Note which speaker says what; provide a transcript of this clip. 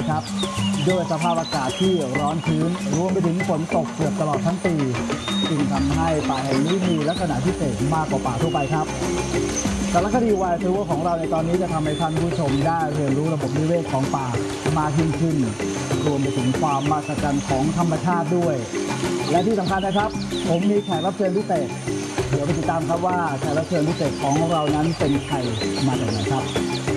Speaker 1: ครับด้วยสภาพอากาศที่ร้อนชื้นรวมไปถึงฝนตกเกือบตลอดทั้งปีจึงทำให้ป่าแห่งนี้มีลักษณะพิเศษมากกว่าป่าทั่วไปครับสารคดีวายทัวร์ของเราในตอนนี้จะทำให้ท่านผู้ชมได้เรียนรู้ระบบนิเวศของป่ามากยิ่งขึ้นรวมไปถึงความมหัศจรรย์ของธรรมชาติด้วยและที่สำคัญนะครับผมมีแขกรับเชิญพิเศษเดี๋ยวไปติดตามครับว่าแขกรับเชิญพิเศษของเรานั้นเป็นใครมาจากไหนครับ